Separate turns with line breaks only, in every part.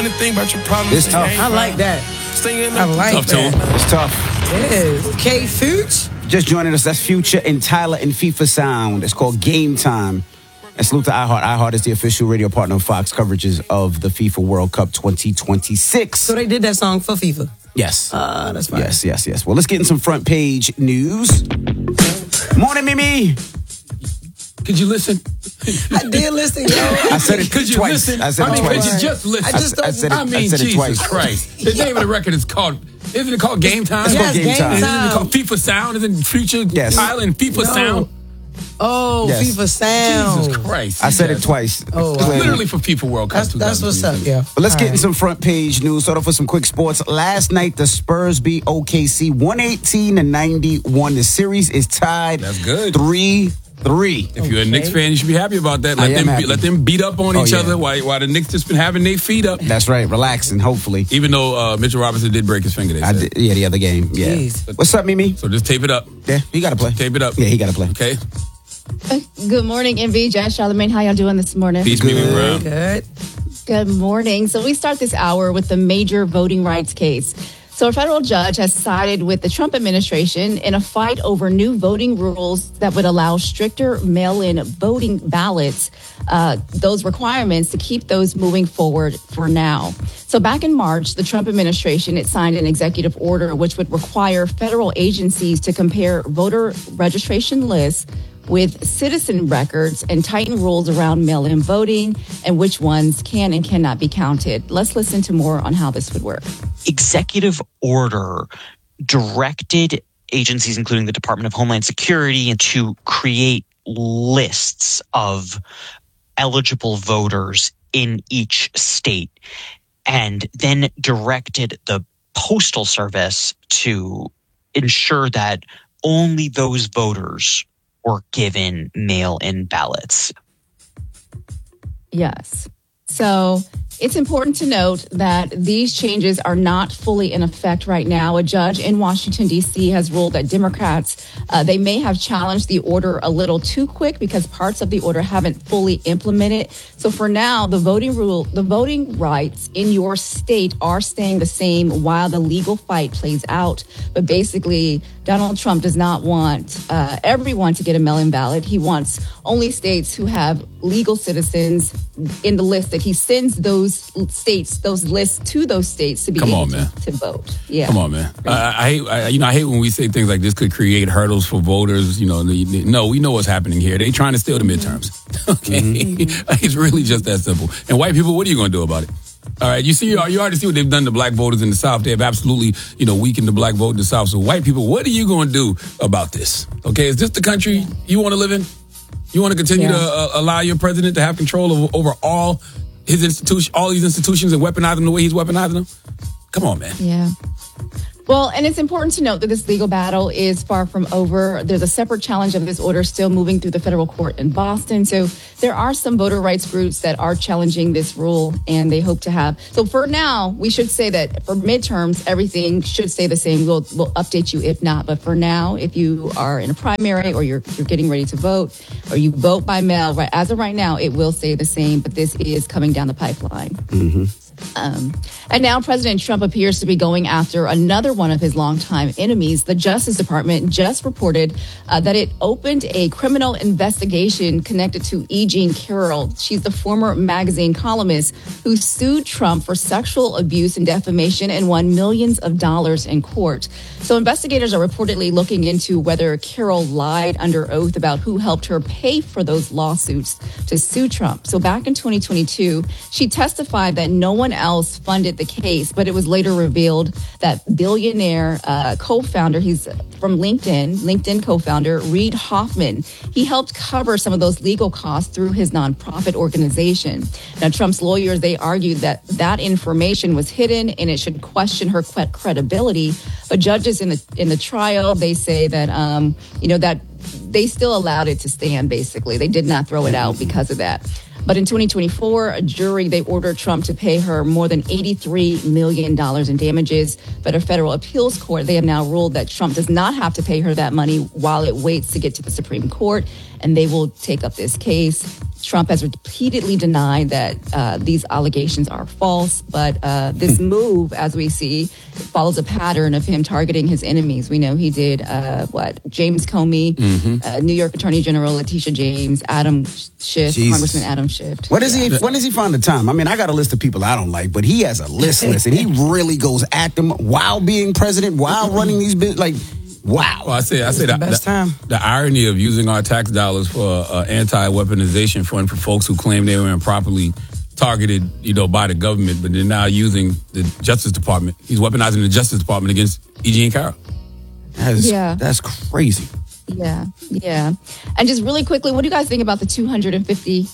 funny thing about your problems.
It's tough.
I like that. I like
Tough
that.
tune.
It's tough.
It is. K Fuge.
Just joining us, that's Future and Tyler in FIFA Sound. It's called Game Time. And salute to iHeart. iHeart is the official radio partner of Fox coverages of the FIFA World Cup 2026.
So they did that song for FIFA.
Yes.
That's fine.
Yes. Well, let's get in some front page news. Morning, Mimi.
Could you listen?
I did listen, yo.
I said it
Could you
twice.
listen?
I said it twice.
Could you just listen?
I just don't-
I said it
Jesus
twice.
Christ. The name of the record is called, isn't it called Game Time?
It's called
Yes,
Game Time.
Isn't it called FIFA Sound? Isn't Future
Yes.
Tyler and FIFA
No.
Sound?
Oh,
Yes.
FIFA Sound.
Jesus Christ.
I said it twice.
Oh,
It's literally for FIFA World Cup.
That's what's up,
2022.
yeah.
But let's get in
All
some front page news. Start off with some quick sports. Last night, the Spurs beat OKC 118-91. The series is tied.
That's good.
3-3.
If you're a Knicks fan, you should be happy about that.
I am happy.
Let them beat up on
Oh,
each
yeah.
other while the Knicks just been having their feet up.
That's right. Relaxing, hopefully.
Even though Mitchell Robinson did break his finger, they
I
said.
did, yeah, the other game. Yeah.
Jeez.
What's up, Mimi?
So just tape it up.
Yeah, he got to play.
Tape it up.
Yeah, he got to play.
Okay.
Good morning, MV, Jazz, Charlamagne. How y'all doing this morning?
Peace, Mimi Brown.
Good.
Good morning. So we start this hour with the major voting rights case. So a federal judge has sided with the Trump administration in a fight over new voting rules that would allow stricter mail-in voting ballots, those requirements to keep those moving forward for now. So back in March, the Trump administration, it signed an executive order which would require federal agencies to compare voter registration lists with citizen records and tighten rules around mail-in voting and which ones can and cannot be counted. Let's listen to more on how this would work.
Executive order directed agencies, including the Department of Homeland Security, to create lists of eligible voters in each state, and then directed the Postal Service to ensure that only those voters were given mail-in ballots.
Yes. So it's important to note that these changes are not fully in effect right now. A judge in Washington, D.C. has ruled that Democrats, they may have challenged the order a little too quick because parts of the order haven't fully implemented. So for now, the voting rights in your state are staying the same while the legal fight plays out. But basically, Donald Trump does not want everyone to get a mail-in ballot. He wants only states who have legal citizens in the list that he sends those lists to those states to be able to vote. Yeah.
Come on, man. I hate when we say things like this could create hurdles for voters. No, we know what's happening here. They trying to steal the midterms. Okay. It's really just that simple. And white people, what are you going to do about it? All right, you already see what they've done to black voters in the South. They have absolutely, weakened the black vote in the South. So white people, what are you going to do about this? Okay, is this the country you want to live in? You want to continue to allow your president to have control over all his all these institutions and weaponize them the way he's weaponizing them? Come on, man.
Yeah. Well, and it's important to note that this legal battle is far from over. There's a separate challenge of this order still moving through the federal court in Boston. So there are some voter rights groups that are challenging this rule, and they hope to have. So for now, we should say that for midterms, everything should stay the same. We'll update you if not. But for now, if you are in a primary or you're getting ready to vote or you vote by mail, right, as of right now, it will stay the same. But this is coming down the pipeline. Mm-hmm. And now President Trump appears to be going after another one of his longtime enemies. The Justice Department just reported that it opened a criminal investigation connected to E. Jean Carroll. She's the former magazine columnist who sued Trump for sexual abuse and defamation and won millions of dollars in court. So investigators are reportedly looking into whether Carroll lied under oath about who helped her pay for those lawsuits to sue Trump. So back in 2022, she testified that no one else funded the case, but it was later revealed that billionaire co-founder, he's from LinkedIn co-founder Reid Hoffman, he helped cover some of those legal costs through his nonprofit organization. Now, Trump's lawyers, they argued that that information was hidden and it should question her credibility. But judges in the trial, they say that, that they still allowed it to stand, basically. They did not throw it out because of that. But in 2024, a jury, they ordered Trump to pay her more than $83 million in damages. But a federal appeals court, they have now ruled that Trump does not have to pay her that money while it waits to get to the Supreme Court. and they will take up this case. Trump has repeatedly denied that these allegations are false, but this move, as we see, follows a pattern of him targeting his enemies. We know he did James Comey, New York Attorney General Letitia James, Adam Schiff, Congressman Adam Schiff.
When does he find the time? I mean, I got a list of people I don't like, but he has a list, and he really goes at them while being president, while running these business. Like, wow.
Well, I say the
best time.
The irony of using our tax dollars for anti-weaponization fund for folks who claim they were improperly targeted, by the government, but they're now using the Justice Department. He's weaponizing the Justice Department against E.G. and Carroll.
That's crazy.
Yeah. And just really quickly, what do you guys think about the $250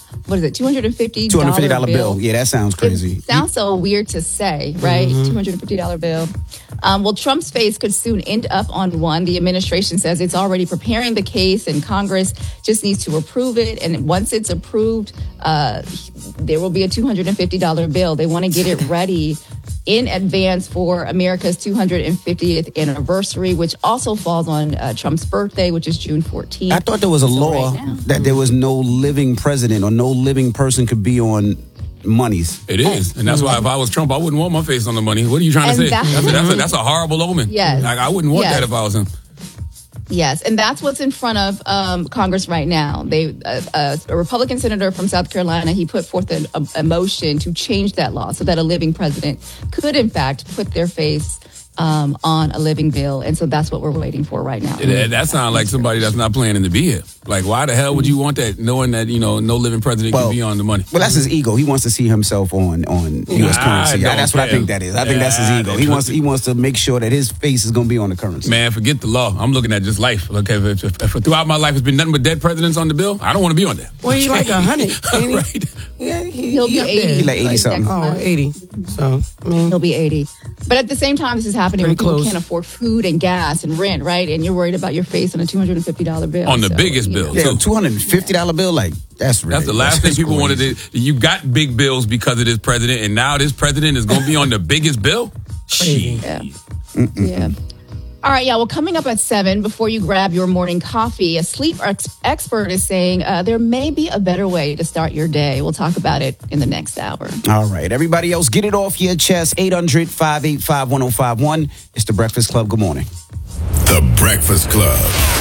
bill? Yeah, that sounds crazy.
It sounds so weird to say, right? $250 bill. Well, Trump's face could soon end up on one. The administration says it's already preparing the case, and Congress just needs to approve it. And once it's approved, there will be a $250 bill. They want to get it ready in advance for America's 250th anniversary, which also falls on Trump's birthday, which is June 14th.
I thought there was a law that there was no living president or no living person could be on monies.
It is. And that's why if I was Trump, I wouldn't want my face on the money. What are you trying to say? That's a horrible omen.
Yes.
Like, I wouldn't want that if I was him.
Yes, and that's what's in front of Congress right now. A Republican senator from South Carolina, he put forth a motion to change that law so that a living president could, in fact, put their face on a living bill. And so that's what we're waiting for right now.
That sounds like somebody that's not planning to be here. Like, why the hell would you want that, knowing that, no living president can be on the money?
Well, that's his ego. He wants to see himself on U.S. currency. That's what I think that is. I think that's his ego. He wants to make sure that his face is going to be on the currency.
Man, forget the law. I'm looking at just life. Okay, if throughout my life it's been nothing but dead presidents on the bill, I don't want to be on there.
Well, he's like 100.
Right.
Yeah,
he'll be 80.
He's like 80-something.
Oh, 80. So,
he'll be 80. But at the same time, this is happening when people can't afford food and gas and rent, right? And you're worried about your face on a $250 bill.
On the biggest bill.
Yeah, $250 bill, like, that's ridiculous.
That's the last thing people wanted to. You got big bills because of this president, and now this president is going to be on the biggest bill?
Yeah. All right, well, coming up at 7, before you grab your morning coffee, a sleep expert is saying there may be a better way to start your day. We'll talk about it in the next hour.
All right, everybody else, get it off your chest. 800-585-1051. It's The Breakfast Club. Good morning.
The Breakfast Club.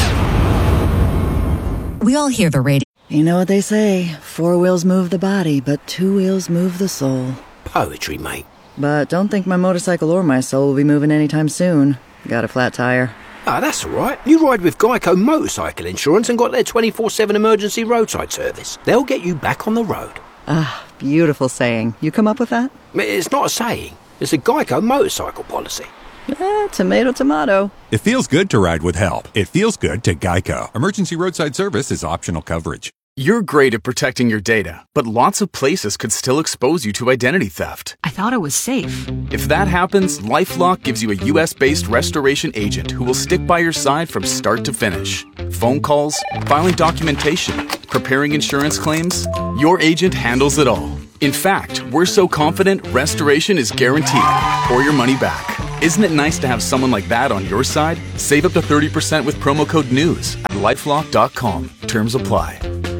We all hear the radio.
You know what they say, 4 wheels move the body, but 2 wheels move the soul.
Poetry, mate.
But don't think my motorcycle or my soul will be moving anytime soon. Got a flat tire.
Ah, that's all right. You ride with Geico Motorcycle Insurance and got their 24/7 emergency roadside service. They'll get you back on the road.
Ah, beautiful saying. You come up with that?
It's not a saying. It's a Geico motorcycle policy.
Tomato, tomato.
It feels good to ride with help. It feels good to Geico. Emergency roadside service is optional coverage.
You're great at protecting your data, but lots of places could still expose you to identity theft.
I thought it was safe.
If that happens, LifeLock gives you a U.S.-based restoration agent who will stick by your side from start to finish. Phone calls, filing documentation, preparing insurance claims, your agent handles it all. In fact, we're so confident restoration is guaranteed or your money back. Isn't it nice to have someone like that on your side? Save up to 30% with promo code NEWS at LifeLock.com. Terms apply.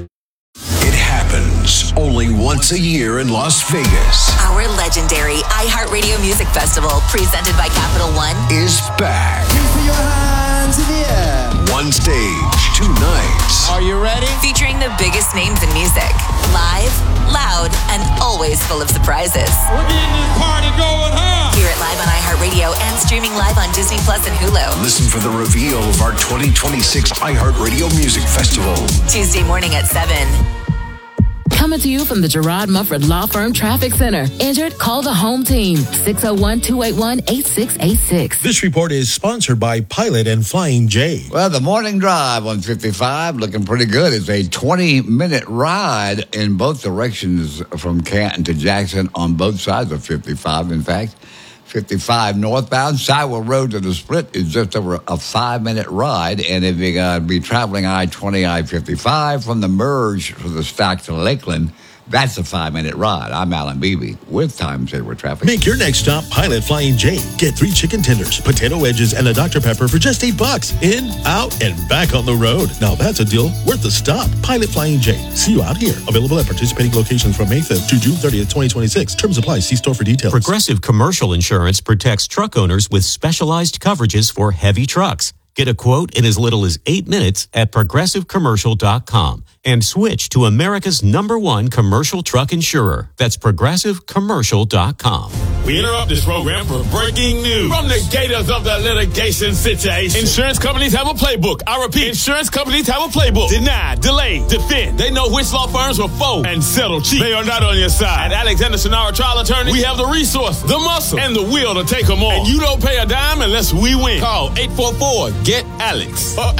Only once a year in Las Vegas.
Our legendary iHeartRadio Music Festival, presented by Capital One,
is back.
Put your hands in the air.
One stage, 2 nights.
Are you ready?
featuring the biggest names in music. Live, loud, and always full of surprises.
We're getting this party going, huh?
Hear it live on iHeartRadio and streaming live on Disney Plus and Hulu.
Listen for the reveal of our 2026 iHeartRadio Music Festival.
Tuesday morning at 7.
Coming to you from the Gerard Mumford Law Firm Traffic Center. Injured? Call the home team. 601-281-8686.
This report is sponsored by Pilot and Flying J.
Well, the morning drive on 55 looking pretty good. It's a 20-minute ride in both directions from Canton to Jackson on both sides of 55. In fact, 55 northbound, Sywell Road to the split is just over a 5-minute ride. And if you're going to be traveling I-20, I-55 from the merge for the stack to Lakeland, That's a 5-minute ride. I'm Alan Beebe with Time Saver Traffic.
Make your next stop Pilot Flying J. Get 3 chicken tenders, potato wedges, and a Dr. Pepper for just $8. In, out, and back on the road. Now that's a deal worth the stop. Pilot Flying J. See you out here. Available at participating locations from May 5th to June 30th, 2026. Terms apply. See store for details.
Progressive Commercial Insurance protects truck owners with specialized coverages for heavy trucks. Get a quote in as little as 8 minutes at ProgressiveCommercial.com and switch to America's #1 commercial truck insurer. That's ProgressiveCommercial.com.
We interrupt this program for breaking news. From the gators of the litigation situation, insurance companies have a playbook. I repeat, insurance companies have a playbook. Deny, delay, defend. They know which law firms will fold and settle cheap. They are not on your side. At Alexander Sonara Trial Attorney, we have the resource, the muscle, and the will to take them on. And you don't pay a dime unless we win. Call 844-GET-ALEX or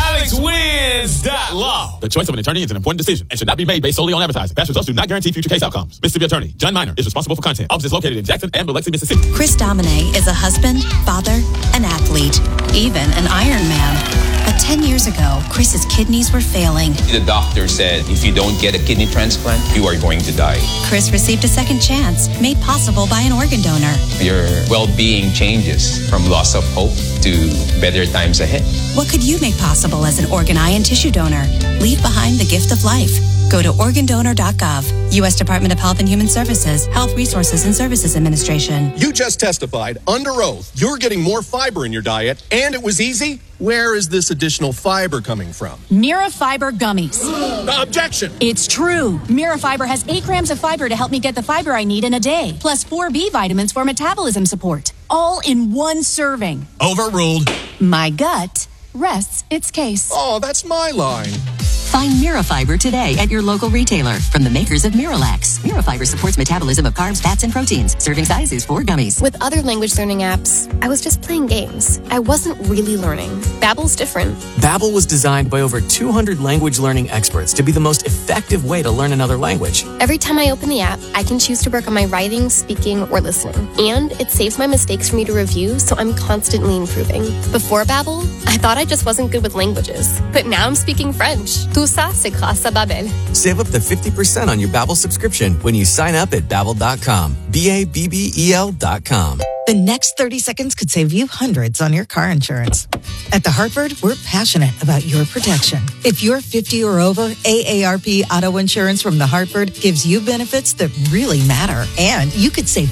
AlexWins.law. The choice of an attorney is an important decision and should not be made based solely on advertising. Past results do not guarantee future case outcomes. Mississippi Attorney John Minor is responsible for content. Office is located in Jackson and Biloxi, Mississippi.
Chris Domine is a husband, father, an athlete, even an Ironman. But 10 years ago, Chris's kidneys were failing.
The doctor said, if you don't get a kidney transplant, you are going to die.
Chris received a second chance, made possible by an organ donor.
Your well-being changes from loss of hope to better times ahead.
What could you make possible as an organ, eye, and tissue donor? Leave behind the gift of life. Go to organdonor.gov. U.S. Department of Health and Human Services, Health Resources and Services Administration.
You just testified under oath you're getting more fiber in your diet, and it was easy. Where is this additional fiber coming from?
Mirafiber gummies.
Objection.
It's true. Mirafiber has 8 grams of fiber to help me get the fiber I need in a day, plus 4 B vitamins for metabolism support, all in one serving.
Overruled.
My gut rests its case.
Oh, that's my line.
Find Mirafiber today at your local retailer from the makers of Miralax. Mirafiber supports metabolism of carbs, fats, and proteins. Serving size is 4 gummies.
With other language learning apps, I was just playing games. I wasn't really learning. Babbel's different.
Babbel was designed by over 200 language learning experts to be the most effective way to learn another language.
Every time I open the app, I can choose to work on my writing, speaking, or listening. And it saves my mistakes for me to review, so I'm constantly improving. Before Babbel, I thought I just wasn't good with languages. But now I'm speaking French. Tout ça, c'est grâce à Babbel.
Save up to 50% on your Babbel subscription when you sign up at Babbel.com. BABBEL.com.
The next 30 seconds could save you hundreds on your car insurance. At The Hartford, we're passionate about your protection. If you're 50 or over, AARP Auto Insurance from The Hartford gives you benefits that really matter. And you could save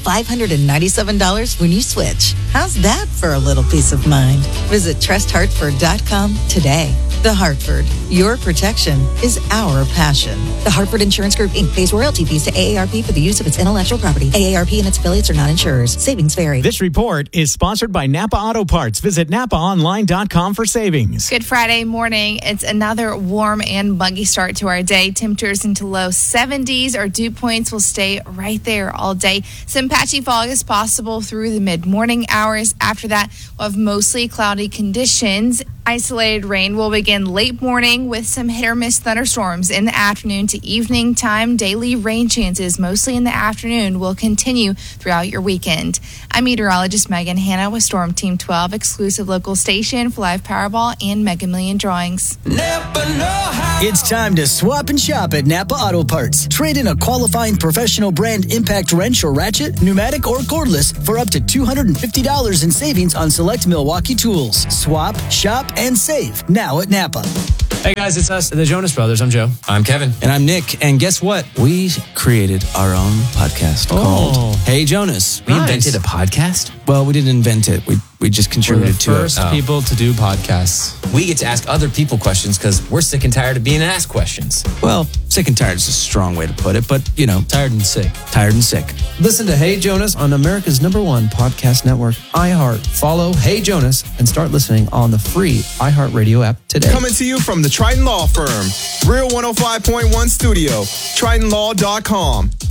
$597 when you switch. How's that for a little peace of mind? Visit trusthartford.com today. The Hartford, your protection is our passion. The Hartford Insurance Group, Inc. pays royalty fees to AARP for the use of its intellectual property. AARP and its affiliates are not insurers. Savings vary.
This report is sponsored by Napa Auto Parts. Visit NapaOnline.com for savings.
Good Friday morning. It's another warm and muggy start to our day. Temperatures into low 70s. Our dew points will stay right there all day. Some patchy fog is possible through the mid-morning hours. After that, we'll have mostly cloudy conditions. Isolated rain will begin late morning with some hit-or-miss thunderstorms in the afternoon to evening time. Daily rain chances, mostly in the afternoon, will continue throughout your weekend. I'm meteorologist Megan Hanna with Storm Team 12, exclusive local station for live Powerball and Mega Million drawings.
It's time to swap and shop at Napa Auto Parts. Trade in a qualifying professional brand impact wrench or ratchet, pneumatic or cordless, for up to $250 in savings on select Milwaukee tools. Swap, shop, and save now at Napa.
Hey guys, it's us, the Jonas Brothers. I'm Joe.
I'm Kevin.
And I'm Nick. And guess what? We created our own podcast called Hey Jonas.
We invented a podcast?
Well, we didn't invent it. We just contributed to it.
We're the first people to do podcasts. We get to ask other people questions because we're sick and tired of being asked questions.
Well, sick and tired is a strong way to put it, but, you know.
Tired and sick.
Tired and sick.
Listen to Hey Jonas on America's #1 podcast network, iHeart. Follow Hey Jonas and start listening on the free iHeartRadio app today.
Coming to you from the Triton Law Firm, Real 105.1 Studio, TritonLaw.com.